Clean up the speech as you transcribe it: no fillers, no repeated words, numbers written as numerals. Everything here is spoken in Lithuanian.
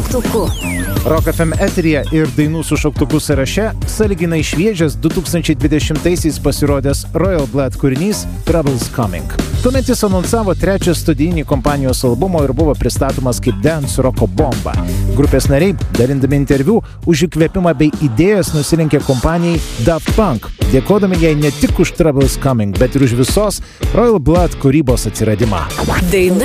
šauktuku. Rock FM eteryje ir dainų su šauktuku sąraše sąlyginai šviežias 2020-aisiais pasirodęs Royal Blood kūrinys Trouble's Coming. Tuomet jis anonsavo trečią studijinį kompanijos albumo ir buvo pristatomas kaip dance roko bomba. Grupės nariai, darindami interviu, už įkvėpimą bei idėjas nusirinkė kompanijai Daft Punk, dėkodami jai ne tik už Trouble's Coming, bet ir už visos Royal Blood kūrybos atsiradimą. Daina